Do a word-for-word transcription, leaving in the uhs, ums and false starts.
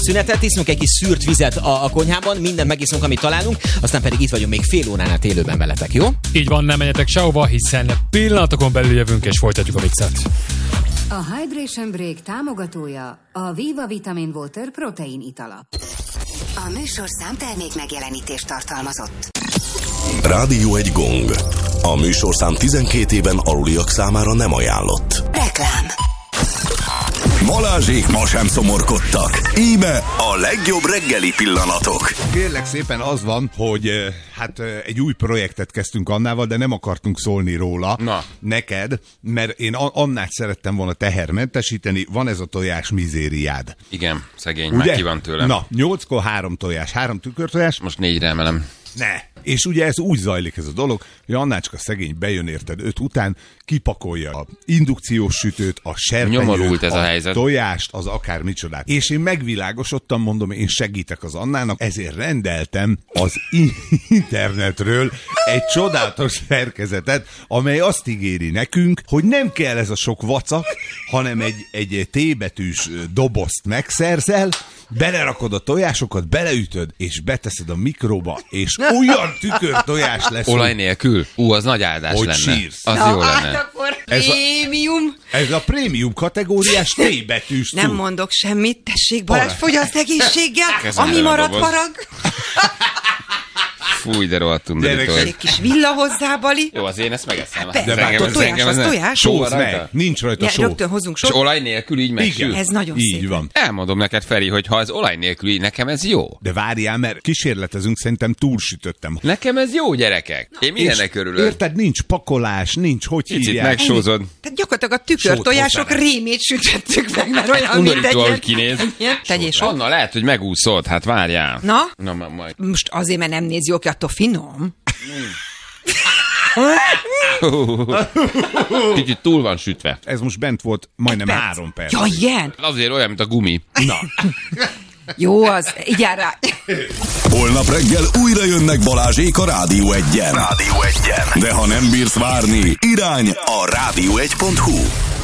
Szünetet, iszunk egy kis szűrt vizet a, a konyhában, mindent megiszunk, amit találunk, aztán pedig itt vagyunk még fél órán át élőben veletek, jó? Így van, nem menjetek sehova, hiszen pillanatokon belül jövünk és folytatjuk a mixet. A Hydration Break támogatója a Viva Vitamin Water protein itala. A műsor számtermék megjelenítést tartalmazott. Rádió egy gong. A műsorszám tizenkét éven aluliak számára nem ajánlott. Reklám. Balázsék ma sem szomorkodtak. Íme a legjobb reggeli pillanatok. Kérlek szépen az van, hogy hát egy új projektet kezdtünk Annával, de nem akartunk szólni róla. Na. Neked, mert én Annát szerettem volna tehermentesíteni, van ez a tojás mizériád. Igen, szegény, ugye? már ki van tőlem. Na, nyolckor három tojás, három tükörtojás. Most négyre emelem. Ne. És ugye ez úgy zajlik ez a dolog, hogy Annácska szegény bejön érted öt után, kipakolja a indukciós sütőt, a serpenyőt, ez a, a helyzet. tojást, az akár micsodát. És én megvilágosodtam, mondom, én segítek az Annának, ezért rendeltem az internetről egy csodálatos szerkezetet, amely azt ígéri nekünk, hogy nem kell ez a sok vacak, hanem egy, egy T-betűs dobozt megszerzel, belerakod a tojásokat, beleütöd, és beteszed a mikróba, és olyan tükörtojás lesz. Olaj nélkül? Ú, az nagy áldás hogy lenne. sírsz. Az Na, jó lenne. hát akkor Ez a- prémium. Ez a prémium kategóriás T-betűs Nem cucc. mondok semmit, tessék Balázs, fogyaszt egészséggel, Kezembe ami a marad doboz. farag. Fúj, de rohadt undorító. Egy kis villa hozzá, Bali. Jó, az én ezt megeszem. Persze. Ez engem- ez Tojás, engem- az ez ne- tojás. Só Sóz van meg, rajta? nincs rajta Ja, só. rögtön hozzunk És sót. olaj nélkül így Igen. megsül? Ez nagyon Így szép. van. Elmondom neked, Feri, hogy ha ez olaj nélkül így, nekem ez jó. De várjál, mert kísérletezünk, szerintem túlsütöttem. Nekem ez jó, gyerekek. Én mindennek örülök. Érted, nincs pakolás, nincs, hogy Picit hívják. megsózod. Tehát gyakorlatilag a tükörtojások Sót rémét sütöttük meg, mert olyan, mint egy Undorító, ilyen... ahogy kinéz. egy ilyen- Tegyél sót. Anna, lehet, hogy megúszod, hát várjál. Na? Na, ma- majd. Most azért, mert nem néz jól ki, attól finom. Kicsit túl van sütve. Ez most bent volt majdnem Perc. három perc. Ja, ilyen? Azért olyan, mint a gumi. Na, Jó az, így áll rá. Holnap reggel újra jönnek Balázsék a Rádió egyen. Rádió egyen. De ha nem bírsz várni, irány a rádió egy pont hu.